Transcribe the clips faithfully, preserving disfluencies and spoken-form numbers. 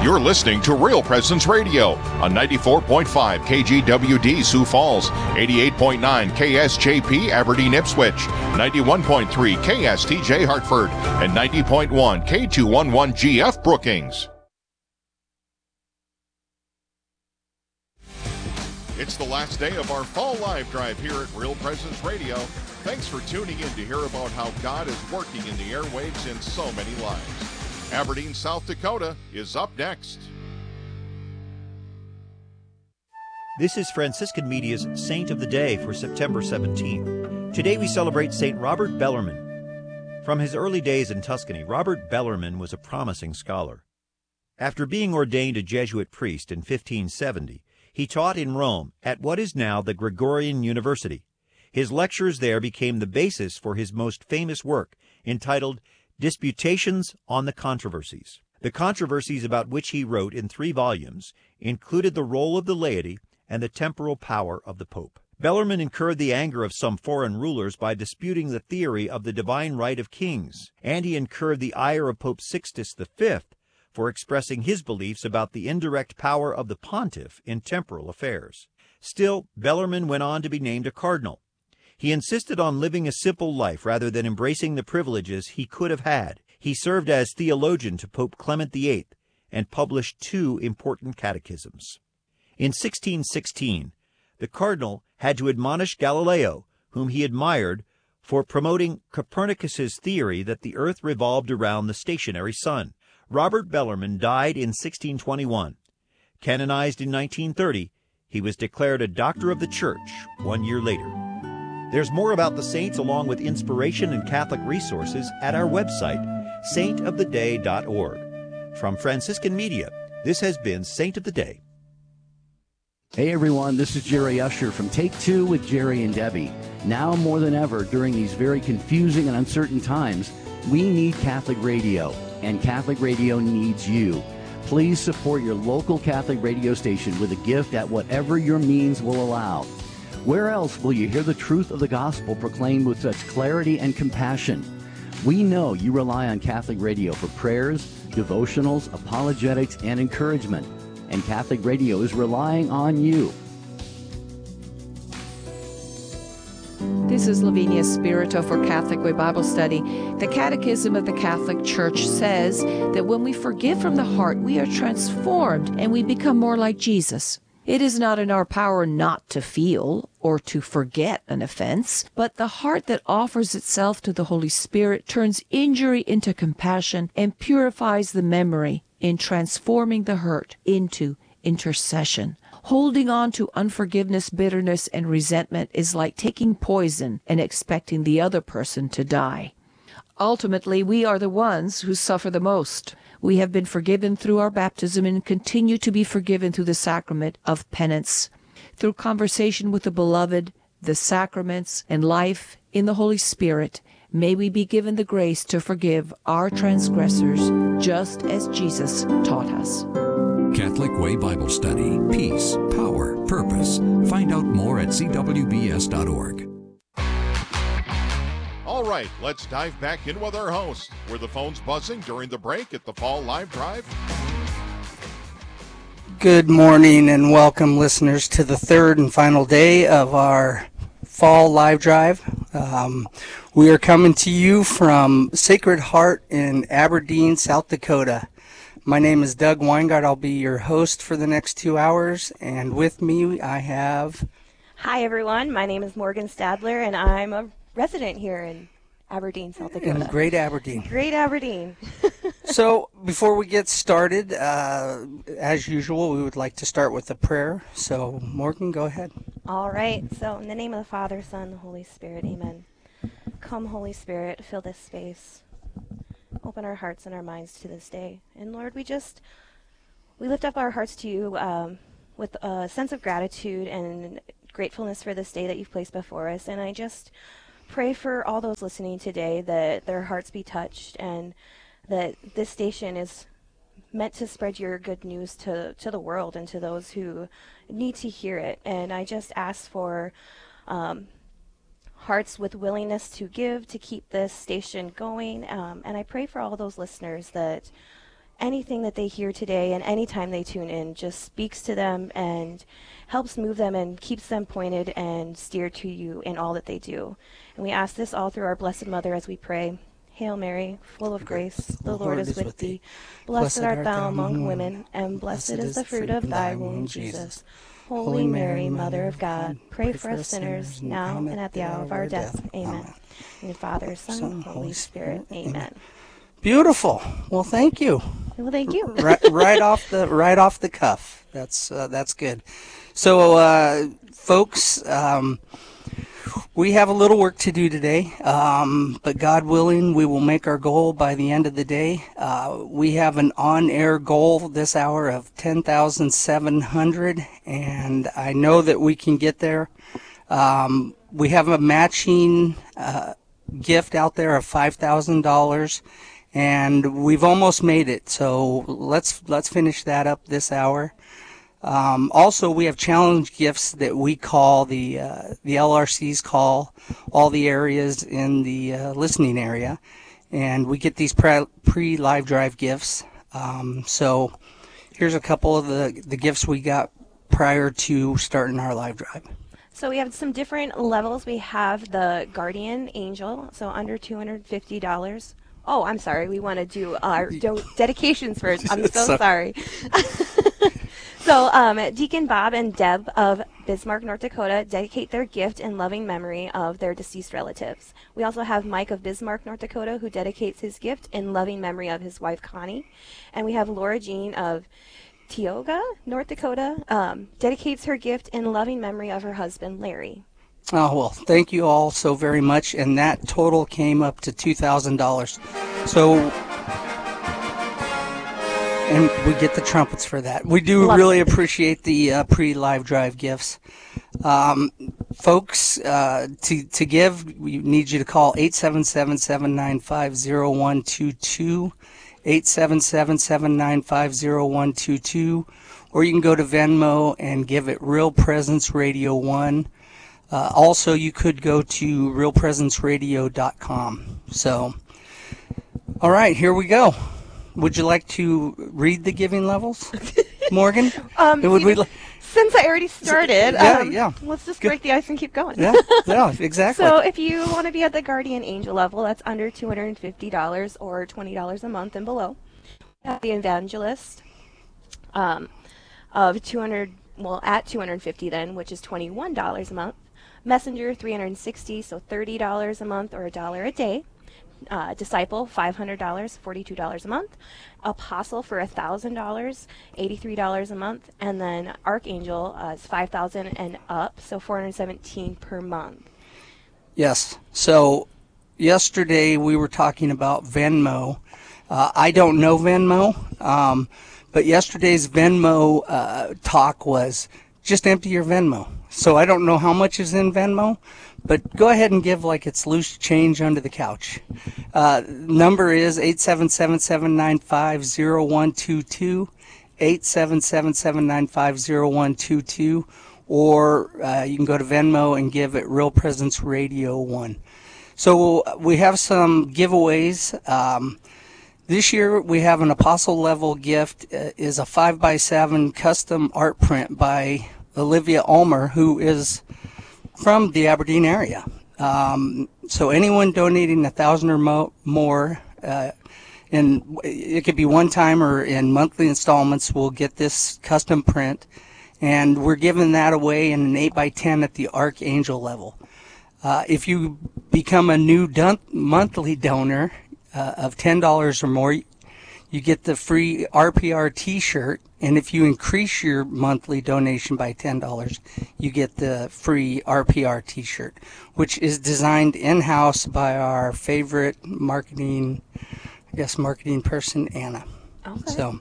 You're listening to Real Presence Radio on ninety-four point five K G W D Sioux Falls, eighty-eight point nine K S J P Aberdeen Ipswich, ninety-one point three K S T J Hartford, and ninety point one K two eleven G F Brookings. It's the last day of our fall live drive here at Real Presence Radio. Thanks for tuning in to hear about how God is working in the airwaves in so many lives. Aberdeen, South Dakota is up next. This is Franciscan Media's Saint of the Day for September seventeenth. Today we celebrate Saint Robert Bellarmine. From his early days in Tuscany, Robert Bellarmine was a promising scholar. After being ordained a Jesuit priest in fifteen seventy, he taught in Rome at what is now the Gregorian University. His lectures there became the basis for his most famous work, entitled Disputations on the Controversies. The controversies about which he wrote in three volumes included the role of the laity and the temporal power of the Pope. Bellarmine incurred the anger of some foreign rulers by disputing the theory of the divine right of kings, and he incurred the ire of Pope Sixtus the Fifth for expressing his beliefs about the indirect power of the pontiff in temporal affairs. Still, Bellarmine went on to be named a cardinal. He insisted on living a simple life rather than embracing the privileges he could have had. He served as theologian to Pope Clement the Eighth and published two important catechisms. In sixteen sixteen, the cardinal had to admonish Galileo, whom he admired, for promoting Copernicus's theory that the earth revolved around the stationary sun. Robert Bellarmine died in sixteen twenty-one. Canonized in nineteen thirty, he was declared a Doctor of the Church one year later. There's more about the saints along with inspiration and Catholic resources at our website, saint of the day dot org. From Franciscan Media, this has been Saint of the Day. Hey everyone, this is Jerry Usher from Take Two with Jerry and Debbie. Now more than ever, during these very confusing and uncertain times, we need Catholic radio, and Catholic radio needs you. Please support your local Catholic radio station with a gift at whatever your means will allow. Where else will you hear the truth of the gospel proclaimed with such clarity and compassion? We know you rely on Catholic radio for prayers, devotionals, apologetics, and encouragement. And Catholic radio is relying on you. This is Lavinia Spirito for Catholic Way Bible Study. The Catechism of the Catholic Church says that when we forgive from the heart, we are transformed and we become more like Jesus. It is not in our power not to feel or to forget an offense, but the heart that offers itself to the Holy Spirit turns injury into compassion and purifies the memory in transforming the hurt into intercession. Holding on to unforgiveness, bitterness, and resentment is like taking poison and expecting the other person to die. Ultimately, we are the ones who suffer the most. We have been forgiven through our baptism and continue to be forgiven through the sacrament of penance. Through conversation with the beloved, the sacraments, and life in the Holy Spirit, may we be given the grace to forgive our transgressors, just as Jesus taught us. Catholic Way Bible Study. Peace, power, purpose. Find out more at c w b s dot org. All right, let's dive back in with our host. Were the phones buzzing during the break at the Fall Live Drive? Good morning and welcome, listeners, to the third and final day of our Fall Live Drive. Um, we are coming to you from Sacred Heart in Aberdeen, South Dakota. My name is Doug Weingart. I'll be your host for the next two hours, and with me I have... Hi, everyone. My name is Morgan Stadler, and I'm a resident here in Aberdeen, South Dakota. In Great Aberdeen. Great Aberdeen. So, before we get started, uh, as usual, we would like to start with a prayer. So, Morgan, go ahead. All right. So, in the name of the Father, Son, the Holy Spirit, amen. Come, Holy Spirit, fill this space. Open our hearts and our minds to this day. And Lord, we just, we lift up our hearts to you um, with a sense of gratitude and gratefulness for this day that you've placed before us. And I just pray for all those listening today that their hearts be touched and that this station is meant to spread your good news to, to the world and to those who need to hear it. And I just ask for um, hearts with willingness to give, to keep this station going. Um, and I pray for all those listeners that anything that they hear today and anytime they tune in just speaks to them and helps move them and keeps them pointed and steered to you in all that they do. And we ask this all through our Blessed Mother as we pray. Hail Mary, full of grace, the Lord is with thee. Blessed art thou among women, and blessed is the fruit of thy womb, Jesus. Holy Mary, Mother of God, pray for us sinners, now and at the hour of our death. Amen. In the Father, Son, and Holy Spirit. Amen. Beautiful. Well, thank you. Well, thank you. right, right off the right off the cuff. That's uh, that's good. So, uh, folks, um, we have a little work to do today, um, but God willing, we will make our goal by the end of the day. Uh, we have an on-air goal this hour of ten thousand seven hundred, and I know that we can get there. Um, we have a matching uh, gift out there of five thousand dollars. And we've almost made it, so let's let's finish that up this hour. Um, also, we have challenge gifts that we call the uh, the L R Cs call all the areas in the uh, listening area, and we get these pre, pre live drive gifts. Um, so here's a couple of the the gifts we got prior to starting our live drive. So we have some different levels. We have the Guardian Angel, so under two hundred fifty dollars. Oh, I'm sorry. We want to do our do- dedications first. I'm so sorry. So um, Deacon Bob and Deb of Bismarck, North Dakota, dedicate their gift in loving memory of their deceased relatives. We also have Mike of Bismarck, North Dakota, who dedicates his gift in loving memory of his wife, Connie. And we have Laura Jean of Tioga, North Dakota, um, dedicates her gift in loving memory of her husband, Larry. Oh, well, thank you all so very much, and that total came up to two thousand dollars. So, and we get the trumpets for that. We do Love really it. appreciate the uh, pre-live drive gifts. Um, folks, uh, to, to give, we need you to call eight seven seven, seven nine five, zero one two two, eight seven seven, seven nine five, zero one two two, or you can go to Venmo and give it Real Presence Radio one. Uh, also, you could go to real presence radio dot com. So, all right, here we go. Would you like to read the giving levels, Morgan? Um, Would we know, li- since I already started, yeah, um, yeah. let's just Good. break the ice and keep going. Yeah, yeah, exactly. So if you want to be at the Guardian Angel level, that's under two hundred fifty dollars or twenty dollars a month and below. We have the Evangelist um, of two hundred, well, at two hundred fifty then, which is twenty-one dollars a month. Messenger, three hundred sixty, so thirty dollars a month or a dollar a day. Uh, Disciple, five hundred dollars, forty-two dollars a month. Apostle for one thousand dollars, eighty-three dollars a month. And then Archangel uh, is five thousand dollars and up, so four hundred seventeen dollars per month. Yes. So yesterday we were talking about Venmo. Uh, I don't know Venmo, um, but yesterday's Venmo uh, talk was just empty your Venmo. So I don't know how much is in Venmo, but go ahead and give like it's loose change under the couch. Uh, number is eight seven seven, seven nine five, zero one two two, eight seven seven, seven nine five, zero one two two, or uh, you can go to Venmo and give it Real Presence Radio one. So we have some giveaways. Um, this year we have an Apostle level gift, uh, is a five by seven custom art print by Olivia Ulmer, who is from the Aberdeen area. Um, so anyone donating a thousand or mo- more, uh, and it could be one time or in monthly installments, will get this custom print, and we're giving that away in an eight by ten at the Archangel level. Uh, if you become a new dun- monthly donor uh, of ten dollars or more, you get the free R P R t-shirt, and if you increase your monthly donation by ten dollars, you get the free R P R t-shirt, which is designed in-house by our favorite marketing, I guess, marketing person, Anna. Okay. So,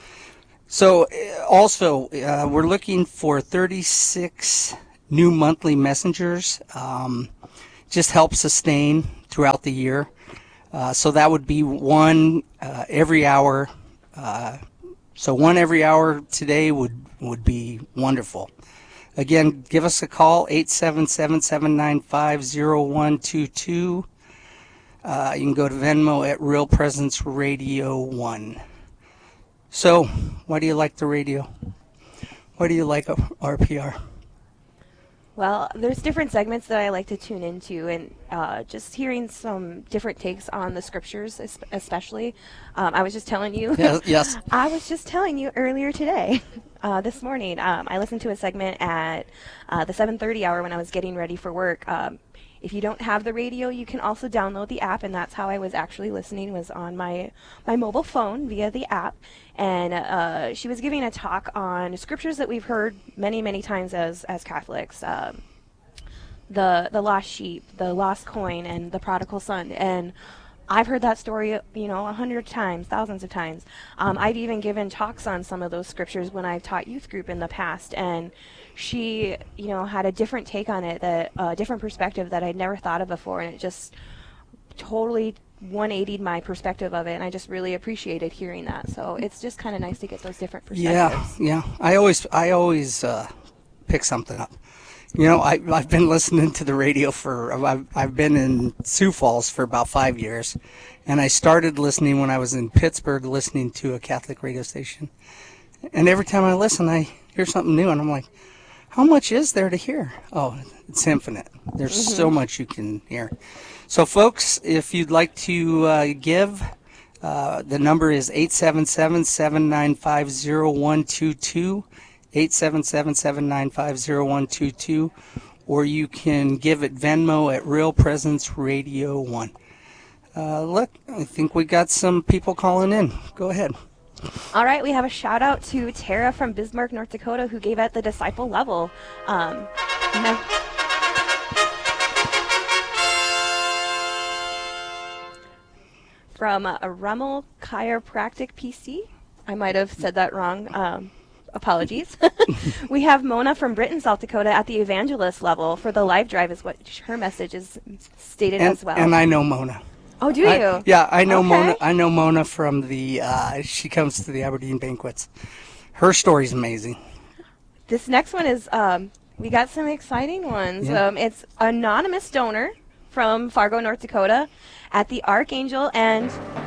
so uh, also, uh, we're looking for thirty-six new monthly messengers. Um, just help sustain throughout the year. Uh, so that would be one uh, every hour. Uh, so one every hour today would, would be wonderful. Again, give us a call, eight seven seven, seven nine five, zero one two two. Uh, you can go to Venmo at Real Presence Radio one. So, why do you like the radio? Why do you like R P R? Well, there's different segments that I like to tune into, and uh, just hearing some different takes on the scriptures, especially. Um, I was just telling you. Yes. yes. I was just telling you earlier today, uh, this morning. Um, I listened to a segment at uh, the seven thirty hour when I was getting ready for work. Um, if you don't have the radio, you can also download the app, and that's how I was actually listening, was on my, my mobile phone via the app. And uh, she was giving a talk on scriptures that we've heard many, many times as as Catholics. Um, the the lost sheep, the lost coin, and the prodigal son. And I've heard that story, you know, a hundred times, thousands of times. Um, I've even given talks on some of those scriptures when I've taught youth group in the past. And she, you know, had a different take on it, that a uh, different perspective that I'd never thought of before, and it just totally one eightied my perspective of it, and I just really appreciated hearing that. So it's just kind of nice to get those different perspectives. Yeah, yeah. I always, I always uh, pick something up. You know, I, I've been listening to the radio for, I've, I've been in Sioux Falls for about five years, and I started listening when I was in Pittsburgh, listening to a Catholic radio station. And every time I listen, I hear something new, and I'm like, how much is there to hear? Oh, it's infinite. There's mm-hmm. so much you can hear. So, folks, if you'd like to uh, give, uh, the number is eight seven seven, seven nine five, zero one two two, eight seven seven, seven nine five, zero one two two, or you can give at Venmo at Real Presence Radio one. Uh, look, I think we got some people calling in. Go ahead. All right, we have a shout out to Tara from Bismarck, North Dakota, who gave at the disciple level. Um, me- from uh, a Rummel Chiropractic P C. I might have said that wrong. Um, apologies. We have Mona from Britain, South Dakota, at the evangelist level for the live drive, is what her message is stated and, as well. And I know Mona. Oh, do you? I, yeah, I know okay. Mona. I know Mona from the. Uh, she comes to the Aberdeen banquets. Her story's amazing. This next one is. Um, we got some exciting ones. Yeah. Um, it's anonymous donor from Fargo, North Dakota, at the Archangel, and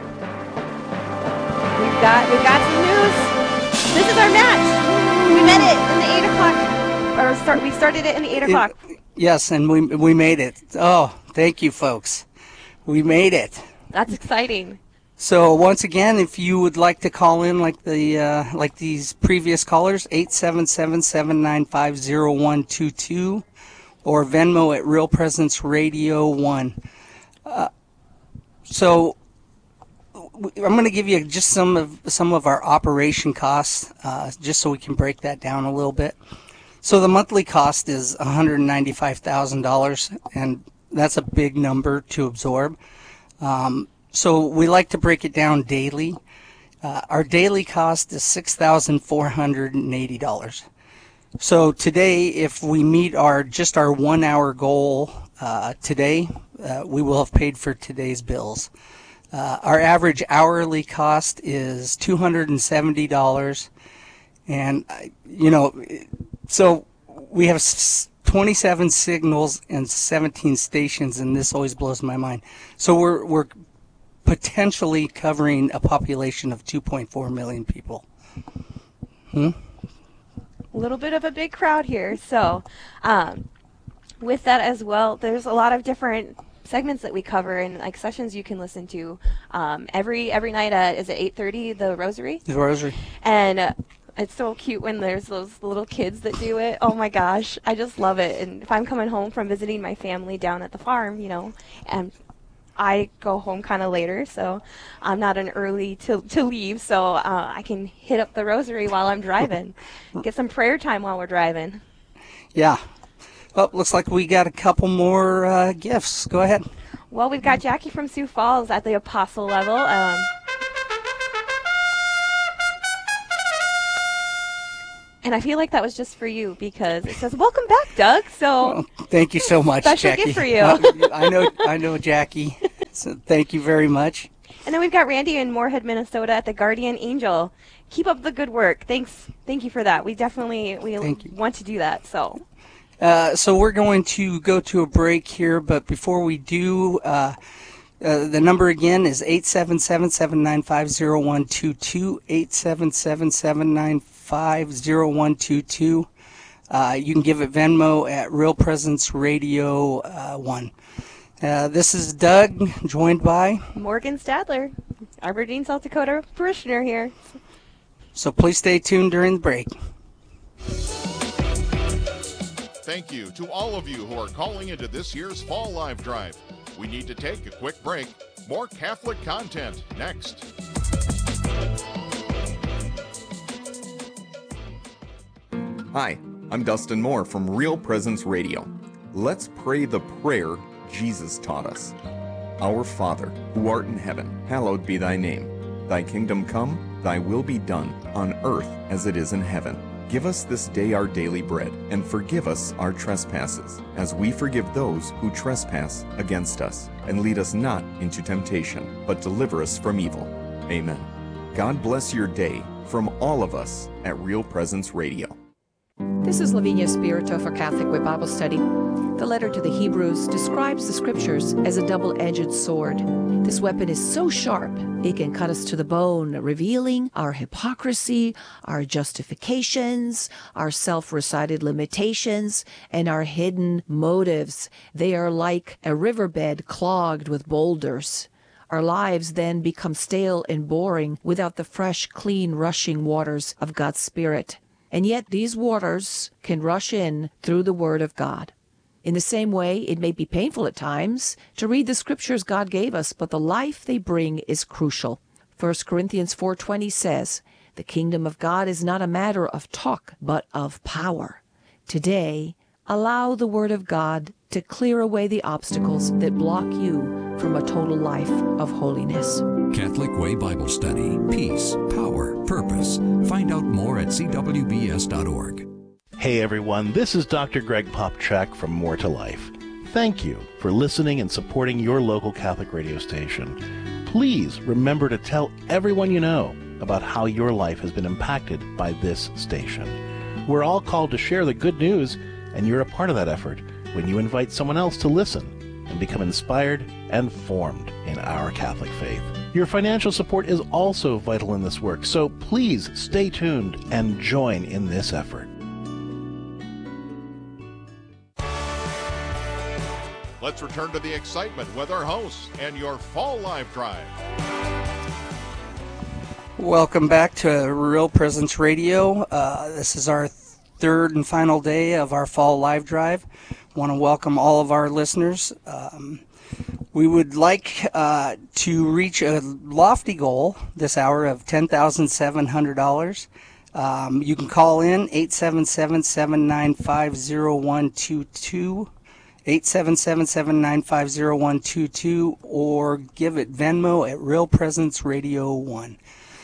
we've got we've got some news. This is our match. We met it in the eight o'clock, or start. We started it in the eight o'clock. It, yes, and we we made it. Oh, thank you, folks. We made it. That's exciting. So once again, if you would like to call in like the uh, like these previous callers, eight seven seven, seven nine five, zero one two two, or Venmo at Real Presence Radio one. Uh, so I'm going to give you just some of some of our operation costs, uh, just so we can break that down a little bit. So the monthly cost is one hundred ninety-five thousand dollars, and that's a big number to absorb. Um, so we like to break it down daily. Uh, our daily cost is six thousand four hundred eighty dollars. So today, if we meet our just our one hour goal uh, today, uh, we will have paid for today's bills. Uh, our average hourly cost is two hundred seventy dollars. And, uh, you know, so we have s- twenty-seven signals and seventeen stations, and this always blows my mind. So we're we're potentially covering a population of two point four million people. Hmm? A little bit of a big crowd here. So um, with that as well, there's a lot of different segments that we cover and like sessions you can listen to. Um, every every night at, is it eight thirty, the Rosary? The Rosary. And uh, it's so cute when there's those little kids that do it. Oh my gosh, I just love it. And if I'm coming home from visiting my family down at the farm, you know, and I go home kind of later, so I'm not an early to to leave, so uh, I can hit up the Rosary while I'm driving, get some prayer time while we're driving. Yeah. Well, looks like we got a couple more uh, gifts. Go ahead. Well, we've got Jackie from Sioux Falls at the Apostle level. Um, And I feel like that was just for you because it says, welcome back, Doug. So well, thank you so much, special Jackie. Gift for you. uh, I know I know Jackie. So thank you very much. And then we've got Randy in Moorhead, Minnesota at the Guardian Angel. Keep up the good work. Thanks. Thank you for that. We definitely we want to do that. So uh, so we're going to go to a break here, but before we do, uh, Uh, the number again is eight seven seven, seven nine five, zero one two two, eight seven seven, seven nine five, zero one two two. Uh, you can give it Venmo at Real Presence Radio uh, one. Uh, this is Doug, joined by Morgan Stadler, Aberdeen, South Dakota parishioner here. So please stay tuned during the break. Thank you to all of you who are calling into this year's Fall Live Drive. We need to take a quick break. More Catholic content next. Hi, I'm Dustin Moore from Real Presence Radio. Let's pray the prayer Jesus taught us. Our Father, who art in heaven, hallowed be thy name. Thy kingdom come, thy will be done, on earth as it is in heaven. Give us this day our daily bread, and forgive us our trespasses, as we forgive those who trespass against us. And lead us not into temptation, but deliver us from evil. Amen. God bless your day from all of us at Real Presence Radio. This is Lavinia Spirito for Catholic Way Bible Study. The letter to the Hebrews describes the Scriptures as a double-edged sword. This weapon is so sharp, it can cut us to the bone, revealing our hypocrisy, our justifications, our self-recited limitations, and our hidden motives. They are like a riverbed clogged with boulders. Our lives then become stale and boring without the fresh, clean, rushing waters of God's Spirit. And yet these waters can rush in through the Word of God. In the same way, it may be painful at times to read the Scriptures God gave us, but the life they bring is crucial. First Corinthians four twenty says, "The kingdom of God is not a matter of talk, but of power." Today, allow the Word of God to clear away the obstacles that block you from a total life of holiness. Catholic Way Bible Study. Peace, power, purpose. Find out more at c w b s dot org. Hey everyone, this is Doctor Greg Popchak from More to Life. Thank you for listening and supporting your local Catholic radio station. Please remember to tell everyone you know about how your life has been impacted by this station. We're all called to share the good news, and you're a part of that effort when you invite someone else to listen and become inspired and formed in our Catholic faith. Your financial support is also vital in this work, so please stay tuned and join in this effort. Let's return to the excitement with our hosts and your Fall Live Drive. Welcome back to Real Presence Radio. Uh, this is our third and final day of our Fall Live Drive. I want to welcome all of our listeners. Um, we would like uh, to reach a lofty goal this hour of ten thousand seven hundred dollars. Um, you can call in eight seven seven, seven nine five, zero one two two, eight seven seven, seven nine five, zero one two two, or give it Venmo at Real Presence Radio one.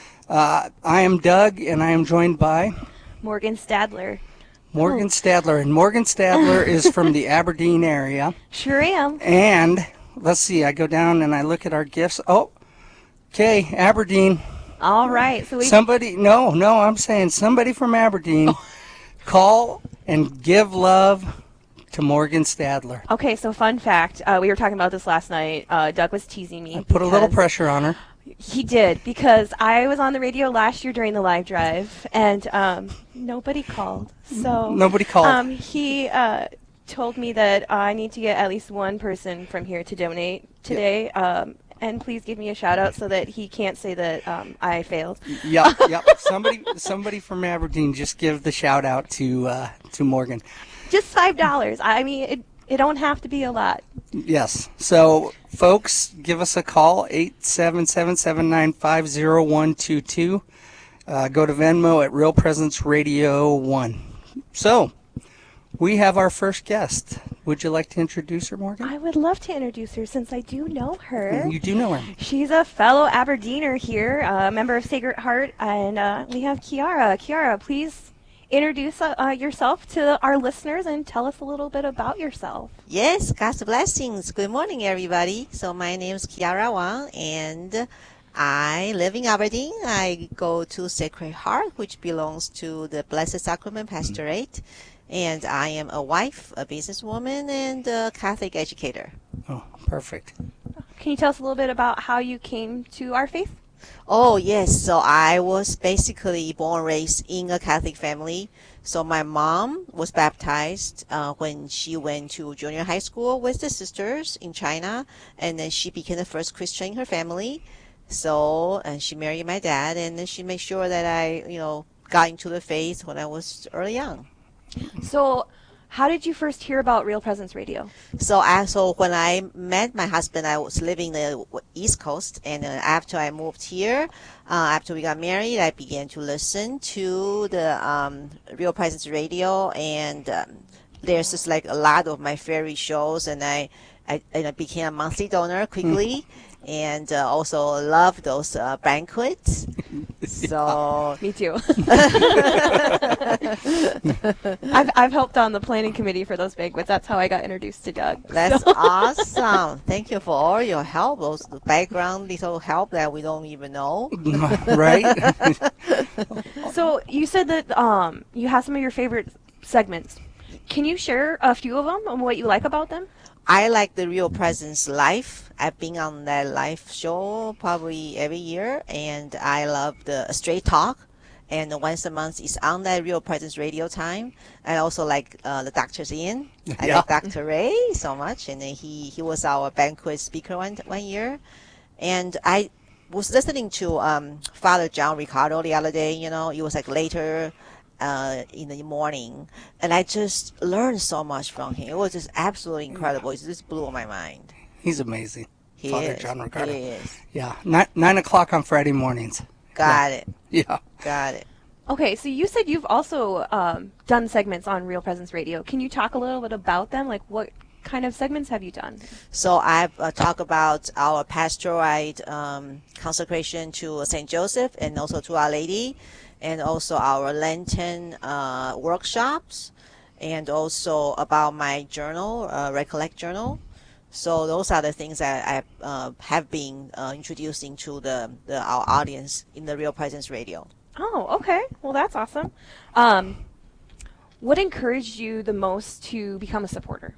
Uh, I am Doug, and I am joined by Morgan Stadler. Morgan Stadler, and Morgan Stadler is from the Aberdeen area. Sure am. And let's see, I go down and I look at our gifts. Oh, okay, Aberdeen. All right. So we somebody, no, no, I'm saying somebody from Aberdeen, oh. Call and give love to Morgan Stadler. Okay, so fun fact, uh, we were talking about this last night. Uh, Doug was teasing me. I put a little pressure on her. He did, because I was on the radio last year during the live drive, and um, nobody called. So nobody called. Um, he uh, told me that uh, I need to get at least one person from here to donate today. Yep. Um, and please give me a shout out so that he can't say that um, I failed. Yep, yep. Somebody, somebody from Aberdeen, just give the shout out to uh, to Morgan. Just five dollars. I mean, it it don't have to be a lot. Yes. So, folks, give us a call, eight seven seven, seven nine five, zero one two two. Uh, go to Venmo at Real Presence Radio one. So, we have our first guest. Would you like to introduce her, Morgan? I would love to introduce her, since I do know her. You do know her. She's a fellow Aberdeener here, a member of Sacred Heart, and uh, we have Kiara. Kiara, please introduce uh, uh, yourself to our listeners and tell us a little bit about yourself. Yes, God's blessings. Good morning, everybody. So my name is Kiara Wang, and I live in Aberdeen. I go to Sacred Heart, which belongs to the Blessed Sacrament Pastorate, and I am a wife, a businesswoman, and a Catholic educator. Oh, perfect. Can you tell us a little bit about how you came to our faith? Oh, yes. So I was basically born and raised in a Catholic family. So my mom was baptized uh, when she went to junior high school with the sisters in China, and then she became the first Christian in her family. So, and she married my dad, and then she made sure that I, you know, got into the faith when I was early young. So, how did you first hear about Real Presence Radio? So, I, so when I met my husband, I was living the East Coast, and uh, after I moved here, uh, after we got married, I began to listen to the um, Real Presence Radio, and um, there's just like a lot of my favorite shows, and I, I, and I became a monthly donor quickly. And uh, also love those uh, banquets. So me too. I've I've helped on the planning committee for those banquets. That's how I got introduced to Doug. That's so. awesome. Thank you for all your help. Those background little help that we don't even know. Right. So you said that um you have some of your favorite segments. Can you share a few of them and what you like about them? I like the Real Presence Live. I've been on that live show probably every year, and I love the Straight Talk. And once a month is on that Real Presence Radio time. I also like uh, the Doctor's In. I Yeah. like Doctor Ray so much, and then he he was our banquet speaker one one year. And I was listening to um, Father John Ricardo the other day. You know, it was like later. Uh, in the morning, and I just learned so much from him. It was just absolutely incredible. It just blew my mind. He's amazing. He Father is. John Ricardo. He is. Yeah, nine, nine o'clock on Friday mornings. Got yeah. it. Yeah. Got it. Okay, so you said you've also um, done segments on Real Presence Radio. Can you talk a little bit about them? Like, what kind of segments have you done? So I've uh, talked about our pastoralite um, consecration to Saint Joseph and also to Our Lady, and also our Lenten uh, workshops, and also about my journal, uh, Recollect Journal. So those are the things that I uh, have been uh, introducing to the, the our audience in the Real Presence Radio. Oh, okay. Well, that's awesome. Um, what encouraged you the most to become a supporter?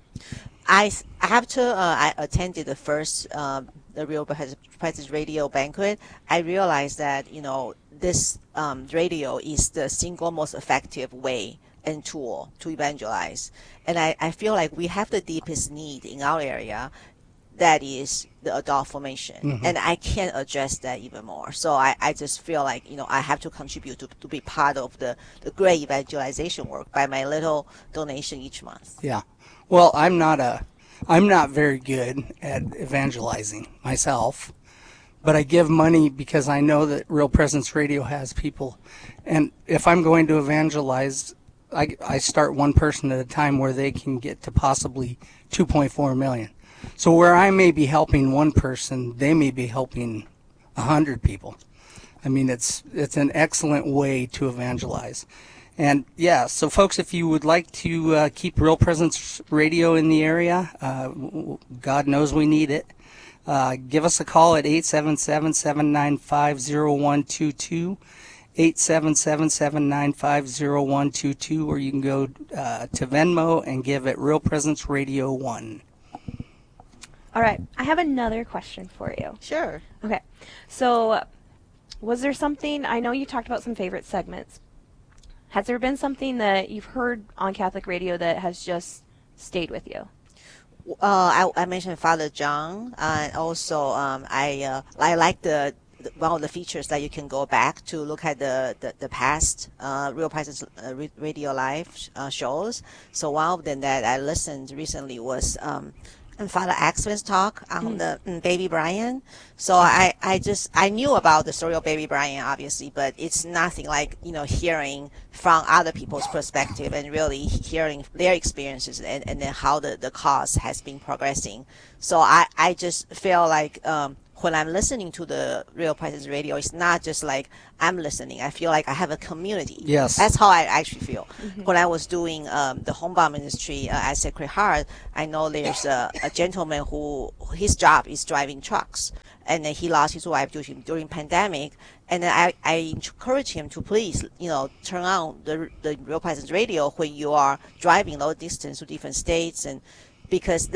I after uh, I attended the first uh, the Real Presence Radio banquet, I realized that you know this um, radio is the single most effective way and tool to evangelize, and I, I feel like we have the deepest need in our area, that is the adult formation, mm-hmm. and I can't address that even more. So I, I just feel like you know I have to contribute to, to be part of the, the great evangelization work by my little donation each month. Yeah. Well, I'm not a, I'm not very good at evangelizing myself, but I give money because I know that Real Presence Radio has people, and if I'm going to evangelize, I, I start one person at a time where they can get to possibly two point four million. So where I may be helping one person, they may be helping a hundred people. I mean, it's it's an excellent way to evangelize. And yeah, so folks, if you would like to uh, keep Real Presence Radio in the area, uh, God knows we need it. Uh, give us a call at eight seven seven, seven nine five, zero one two two, eight seven seven, seven nine five, zero one two two, or you can go uh, to Venmo and give it Real Presence Radio one. All right, I have another question for you. Sure. Okay, so was there something, I know you talked about some favorite segments. Has there been something that you've heard on Catholic radio that has just stayed with you? Uh, I, I mentioned Father John, uh, and also um, I uh, I like the, the one of the features that you can go back to look at the the, the past uh, Real Presence uh, Radio Live uh, shows. So one of them that I listened recently was um, Father Axman's talk on mm. the um, Baby Brian. So I, I just I knew about the story of Baby Brian, obviously, but it's nothing like you know hearing from other people's perspective and really hearing their experiences and, and then how the, the cause has been progressing. So I, I just feel like um, when I'm listening to the Real Presence Radio, it's not just like I'm listening. I feel like I have a community. Yes. That's how I actually feel. Mm-hmm. When I was doing um, the homebound ministry uh, at Sacred Heart, I know there's a, a gentleman who his job is driving trucks, and then he lost his wife during, during pandemic. And then I, I encourage him to please, you know, turn on the, the Real Presence Radio when you are driving long distance to different states, and because that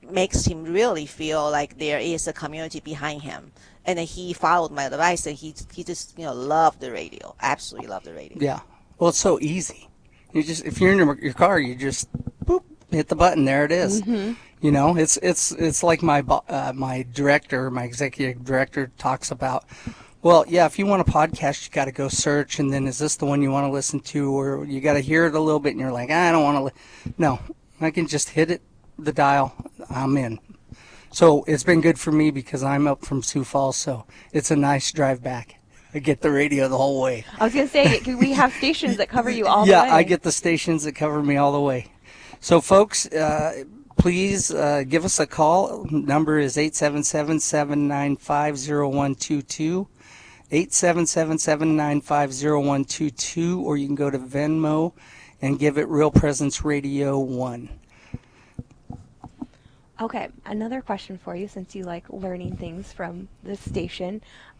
makes him really feel like there is a community behind him. And then he followed my advice, and he he just you know loved the radio, absolutely loved the radio. Yeah, well, it's so easy. You just if you're in your, your car, you just boop hit the button. There it is. Mm-hmm. You know, it's it's it's like my bo- uh, my director, my executive director talks about. Well, yeah, if you want a podcast, you got to go search, and then is this the one you want to listen to, or you got to hear it a little bit, and you're like, I don't want to. Li-. No, I can just hit it, the dial. I'm in. So it's been good for me because I'm up from Sioux Falls, so it's a nice drive back. I get the radio the whole way. I was going to say, we have stations that cover you all yeah, the way. Yeah, I get the stations that cover me all the way. So, folks, uh, please uh, give us a call. Number is eight seven seven, seven nine five, zero one two two, eight seven seven, seven nine five, zero one two two, or you can go to Venmo and give it Real Presence Radio one. Okay, another question for you, since you like learning things from this station.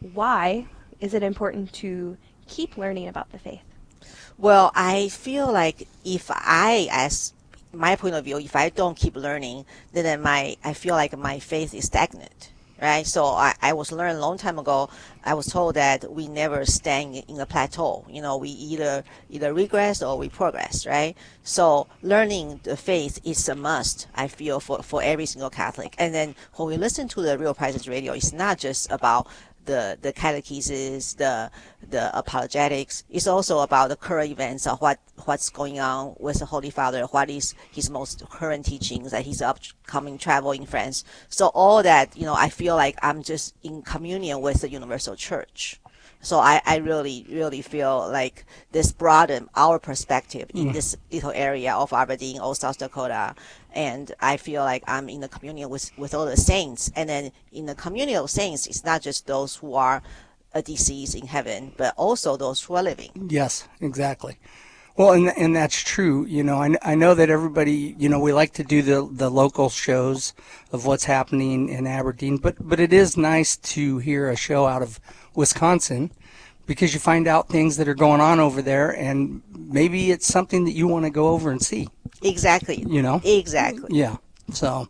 Why is it important to keep learning about the faith? Well, I feel like if I, as my point of view, if I don't keep learning, then my I feel like my faith is stagnant, right? So I, I was learned a long time ago. I was told that we never stand in a plateau. You know, we either either regress or we progress, right? So learning the faith is a must, I feel, for, for every single Catholic. And then when we listen to the Real Presence Radio, it's not just about the the catechesis, the the apologetics. It's also about the current events of what what's going on with the Holy Father, what is his most current teachings, that his upcoming travel in France. So all that, you know, I feel like I'm just in communion with the Universal Church. So I, I really, really feel like this broadened our perspective in mm. this little area of Aberdeen, Old South Dakota. And I feel like I'm in the communion with, with all the saints. And then in the communion of saints, it's not just those who are uh, deceased in heaven, but also those who are living. Yes, exactly. Well, and and that's true. You know, I, I know that everybody, you know, we like to do the the local shows of what's happening in Aberdeen, but but it is nice to hear a show out of Wisconsin, because you find out things that are going on over there, and maybe it's something that you want to go over and see. Exactly. You know? Exactly. Yeah. So,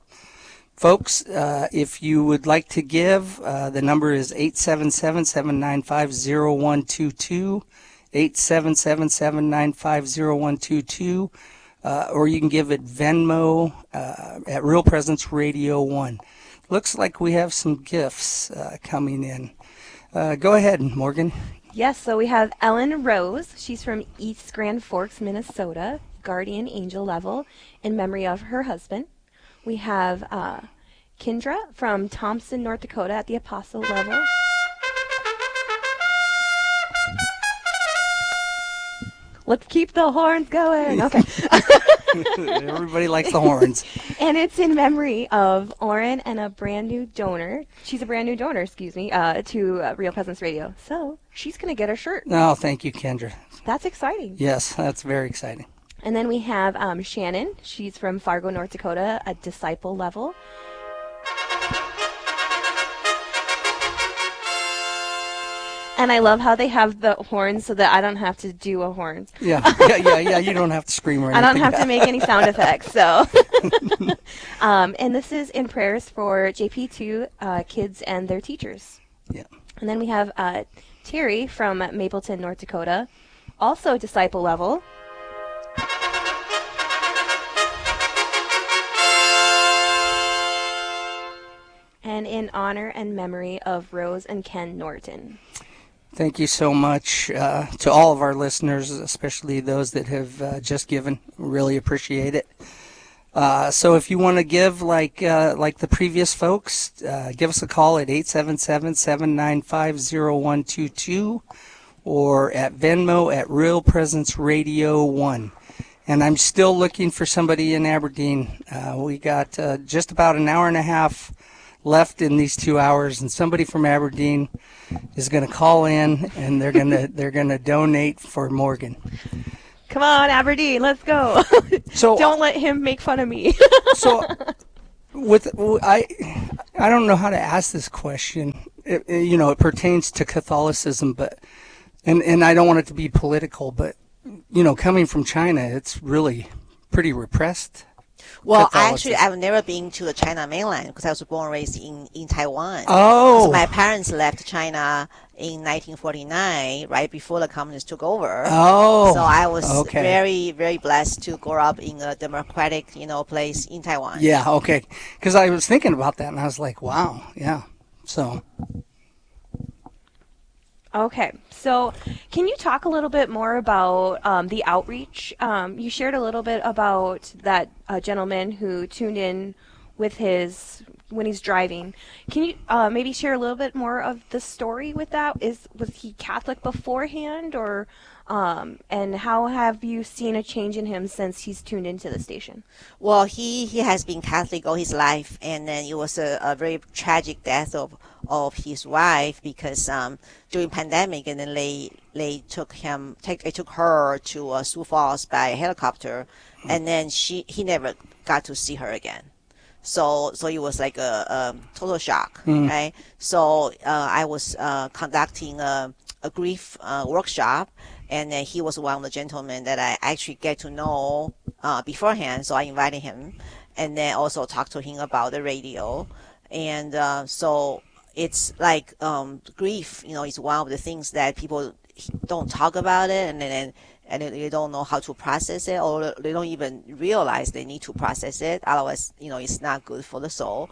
folks, uh, if you would like to give, uh, the number is eight seven seven, seven nine five, zero one two two, eight seven seven, seven nine five, zero one two two, uh, or you can give it Venmo uh, at Real Presence Radio one. Looks like we have some gifts uh, coming in. Uh, go ahead, Morgan. Yes, so we have Ellen Rose. She's from East Grand Forks, Minnesota, guardian angel level, in memory of her husband. We have uh, Kendra from Thompson, North Dakota, at the apostle level. Let's keep the horns going. Okay. Everybody likes the horns. And it's in memory of Oren and a brand new donor. She's a brand new donor, excuse me, uh, to uh, Real Presence Radio. So she's going to get a shirt. Oh, thank you, Kendra. That's exciting. Yes, that's very exciting. And then we have um, Shannon. She's from Fargo, North Dakota, at disciple level. And I love how they have the horns so that I don't have to do a horn. Yeah, yeah, yeah, yeah. You don't have to scream or anything. I don't have to make any sound effects. So, um, and this is in prayers for J P two uh, kids and their teachers. Yeah. And then we have uh, Terry from Mapleton, North Dakota, also disciple level. And in honor and memory of Rose and Ken Norton. Thank you so much uh, to all of our listeners, especially those that have uh, just given. Really appreciate it. Uh, so if you want to give like uh, like the previous folks, uh, give us a call at eight seven seven, seven nine five, zero one two two or at Venmo at Real Presence Radio one. And I'm still looking for somebody in Aberdeen. Uh, we got uh, just about an hour and a half left in these two hours, and somebody from Aberdeen is going to call in, and they're going to they're going to donate for Morgan. Come on, Aberdeen, let's go. So don't let him make fun of me. So, with I, I don't know how to ask this question. It, it, you know, it pertains to Catholicism, but and and I don't want it to be political, but you know, coming from China, it's really pretty repressed Well, actually, I've never been to the China mainland because I was born and raised in, in Taiwan. Oh. So my parents left China in nineteen forty-nine, right before the communists took over. Oh. So I was okay. very, very blessed to grow up in a democratic, you know, place in Taiwan. Yeah, okay. Because I was thinking about that, and I was like, wow, yeah. So... Okay, so can you talk a little bit more about um, the outreach? Um, you shared a little bit about that uh, gentleman who tuned in with his when he's driving. Can you uh, maybe share a little bit more of the story with that? Is was he Catholic beforehand, or um, and how have you seen a change in him since he's tuned into the station? Well, he, he has been Catholic all his life, and then it was a, a very tragic death of of his wife because um, during pandemic, and then they they took him, take, they took her to uh, Sioux Falls by helicopter, and then she he never got to see her again. So so it was like a, a total shock, mm. right? So uh, I was uh, conducting a, a grief uh, workshop, and then he was one of the gentlemen that I actually get to know uh, beforehand. So I invited him, and then also talked to him about the radio, and uh, so. It's like um, grief, you know, is one of the things that people don't talk about it, and then and they don't know how to process it, or they don't even realize they need to process it. Otherwise, you know, it's not good for the soul.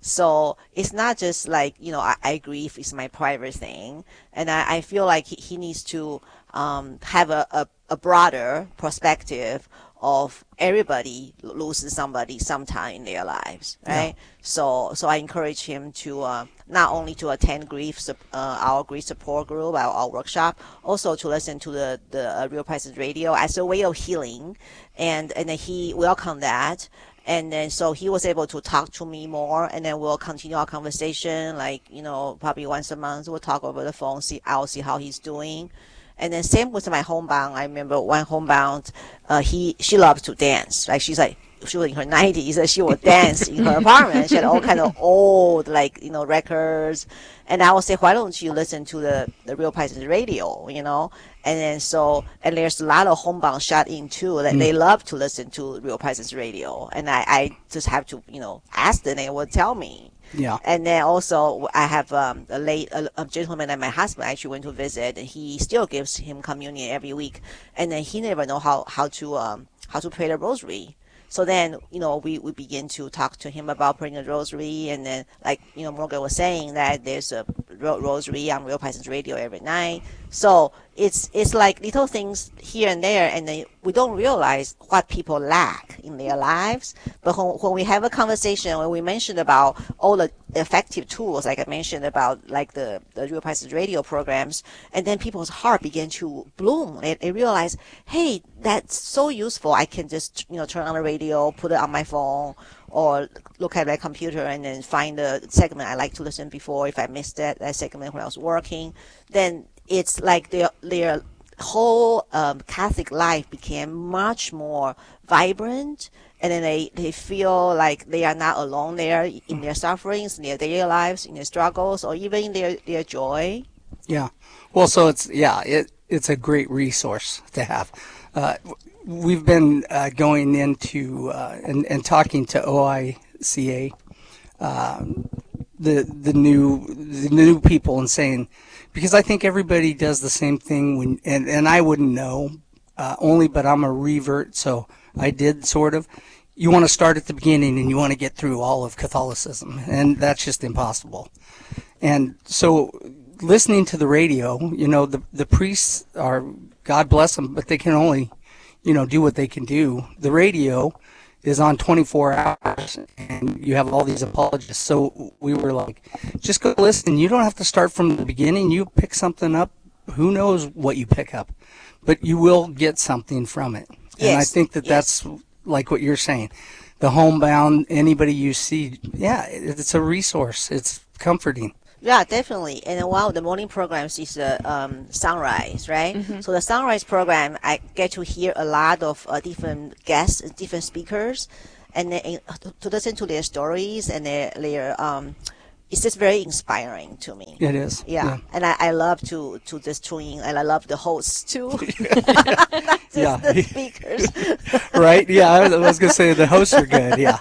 So it's not just like, you know, I, I grieve, it's my private thing, and I, I feel like he, he needs to um, have a, a, a broader perspective of everybody loses somebody sometime in their lives, right? Yeah. So, so I encourage him to uh, not only to attend grief, uh, our grief support group, our, our workshop, also to listen to the the uh, Real Presence Radio as a way of healing, and and then he welcomed that, and then so he was able to talk to me more, and then we'll continue our conversation, like, you know, probably once a month we'll talk over the phone, see I'll see how he's doing. And then same with my homebound. I remember one homebound, uh, he, she loves to dance. Like she's like, she was in her nineties, and she would dance in her apartment. She had all kind of old, like, you know, records. And I would say, why don't you listen to the, the Real Presence Radio, you know? And then so, and there's a lot of homebound shot in too, that mm. they love to listen to Real Presence Radio. And I, I just have to, you know, ask them, and they will tell me. Yeah. And then also I have um, a late a, a gentleman that my husband actually went to visit, and he still gives him communion every week, and then he never know how how to um how to pray the rosary. So then, you know, we, we begin to talk to him about praying the rosary, and then, like, you know, Morgan was saying that there's a ro- rosary on Real Presence Radio every night. So it's it's like little things here and there, and then we don't realize what people lack in their lives. But when, when we have a conversation, when we mention about all the effective tools, like I mentioned about like the, the Real Presence Radio programs, and then people's heart begin to bloom. They, they realize, hey, that's so useful. I can just, you know, turn on the radio, put it on my phone, or look at my computer and then find the segment I like to listen before. If I missed that, that segment when I was working, then it's like their their whole um, Catholic life became much more vibrant, and then they, they feel like they are not alone there in their sufferings, in their daily lives, in their struggles, or even in their, their joy. Yeah. Well, so it's, yeah, it it's a great resource to have. Uh, we've been uh, going into uh, and, and talking to O I C A, uh, the the new the new people, and saying, because I think everybody does the same thing when, and, and I wouldn't know uh, only, but I'm a revert, so I did sort of. You want to start at the beginning and you want to get through all of Catholicism, and that's just impossible. And so listening to the radio, you know, the the priests are, God bless them, but they can only, you know, do what they can do. The radio is on twenty-four hours, and you have all these apologists. So we were like, just go listen. You don't have to start from the beginning. You pick something up. Who knows what you pick up, but you will get something from it. Yes. And I think that yes. that's like what you're saying. The homebound, anybody you see, yeah, it's a resource. It's comforting. Yeah, definitely. And one of the morning programs is the um, Sunrise, right? Mm-hmm. So the Sunrise program, I get to hear a lot of uh, different guests, different speakers, and then, uh, to listen to their stories and their, their um, it's just very inspiring to me. It is. Yeah, yeah. and I, I love to to just tune in, and I love the hosts too, not just Yeah. the speakers. Right? Yeah, I was, I was gonna say the hosts are good. Yeah.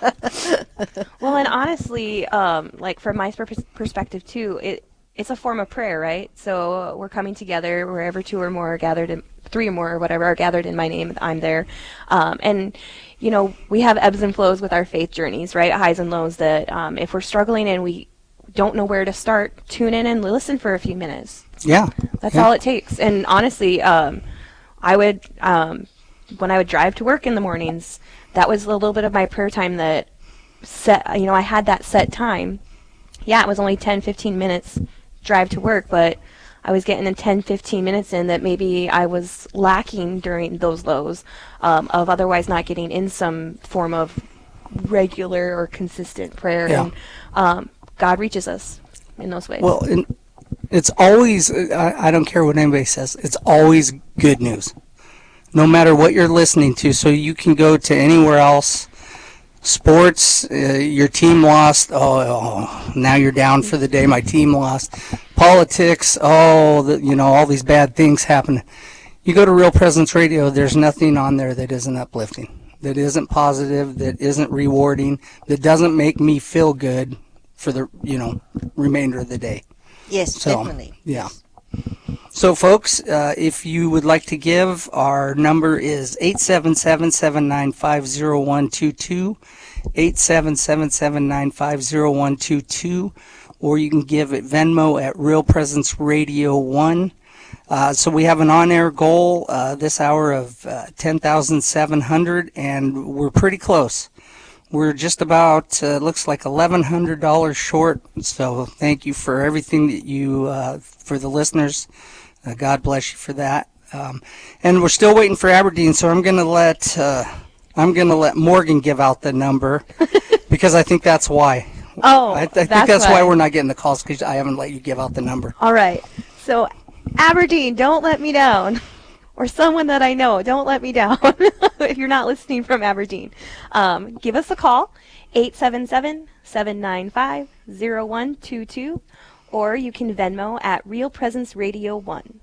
Well, and honestly, um, like from my pers- perspective too, it it's a form of prayer, right? So we're coming together wherever two or more are gathered, in, three or more or whatever are gathered in my name, I'm there. Um, and, you know, we have ebbs and flows with our faith journeys, right? Highs and lows that um, if we're struggling and we don't know where to start, tune in and listen for a few minutes. Yeah. That's yeah. all it takes. And honestly, um, I would, um, when I would drive to work in the mornings, that was a little bit of my prayer time that set, you know, I had that set time. Yeah, it was only ten, fifteen minutes drive to work, but I was getting in ten, fifteen minutes in that maybe I was lacking during those lows um, of otherwise not getting in some form of regular or consistent prayer. Yeah. And um, God reaches us in those ways. Well, and it's always, I, I don't care what anybody says, it's always good news. No matter what you're listening to, so you can go to anywhere else. Sports, uh, your team lost, oh, oh, now you're down for the day, my team lost. Politics, oh, the, you know, all these bad things happen. You go to Real Presence Radio, there's nothing on there that isn't uplifting, that isn't positive, that isn't rewarding, that doesn't make me feel good for the, you know, remainder of the day. Yes, So, definitely. Yeah. So, folks, uh, if you would like to give, our number is eight seven seven, seven nine five, zero one two two, eight seven seven, seven nine five, zero one two two, or you can give at Venmo at Real Presence Radio one. Uh, so we have an on-air goal uh, this hour of uh, ten thousand seven hundred, and we're pretty close. We're just about, uh, looks like eleven hundred dollars short, so thank you for everything that you, uh, for the listeners. Uh, God bless you for that. Um, and we're still waiting for Aberdeen, so I'm going to let, uh, I'm going to let Morgan give out the number, because I think that's why. Oh, I, I think that's that's why. why we're not getting the calls, because I haven't let you give out the number. All right. So, Aberdeen, don't let me down. Or someone that I know, don't let me down if you're not listening from Aberdeen. Um, give us a call, eight seven seven, seven nine five, zero one two two, or you can Venmo at Real Presence Radio one.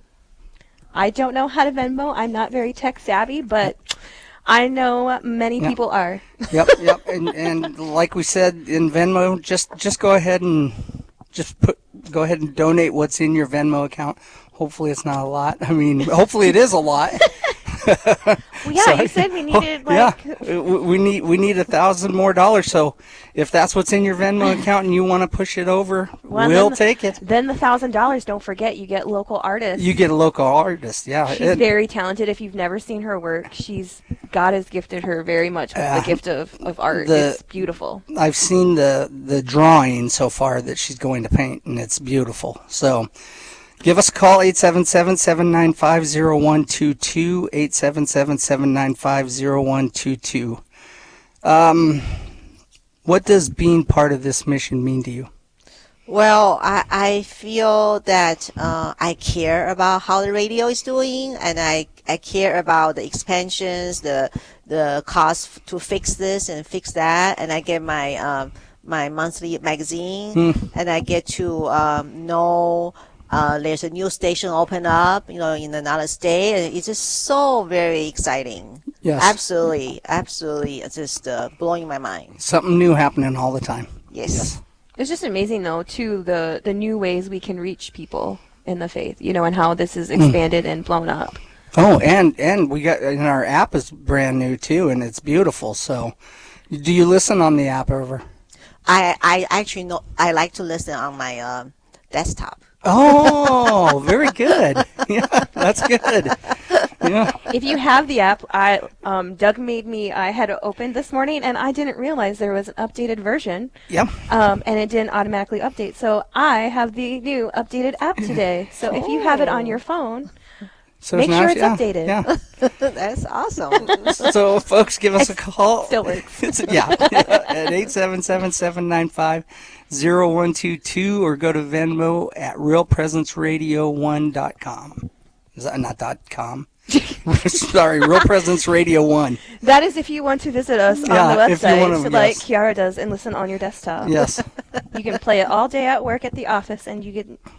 I don't know how to Venmo. I'm not very tech savvy, but I know many Yep. people are. Yep, yep. And, and like we said in Venmo, just just go ahead and just put go ahead and donate what's in your Venmo account. Hopefully it's not a lot. I mean, hopefully it is a lot. Well, yeah, So- you said we needed like yeah, we we need we need a thousand more dollars. So if that's what's in your Venmo account and you want to push it over, Well, we'll then- take it. Then the thousand dollars. Don't forget, you get local artists. You get a local artist. Yeah, She's it- very talented. If you've never seen her work, she's God has gifted her very much with Uh, the gift of, of art. the- It's beautiful. I've seen the the drawing so far that she's going to paint, and it's beautiful. So give us a call, eight seven seven, seven nine five, zero one two two, eight seven seven, seven nine five, zero one two two. Um, what does being part of this mission mean to you? Well, I, I feel that uh, I care about how the radio is doing, and I, I care about the expansions, the the cost f- to fix this and fix that, and I get my um, my monthly magazine, Hmm. and I get to um, know uh, there's a new station open up, you know, in another state, and it's just so very exciting. Yes. Absolutely, absolutely, it's just uh, blowing my mind. Something new happening all the time. Yes. It's just amazing, though, too, the, the new ways we can reach people in the faith, you know, and how this is expanded and blown up. Oh, and and we got and our app is brand new too, and it's beautiful. So, do you listen on the app ever? I, I actually know I like to listen on my um, desktop. Oh, very good. Yeah, that's good. Yeah. If you have the app, I um, Doug made me, I had it opened this morning, and I didn't realize there was an updated version. Yep. Um, and it didn't automatically update. So I have the new updated app today. So if you have it on your phone, So make now sure she- it's yeah, updated. Yeah. That's awesome. So, folks, give us a call. Still works. It's, yeah, yeah, at eight seven seven, seven nine five, zero one two two, or go to Venmo at real presence radio one dot com. Is that not dot com? Sorry, Real Presence Radio one. That is if you want to visit us Yeah, on the if you website, wanna- so like yes. Kiara does, and listen on your desktop. Yes. You can play it all day at work at the office, and you can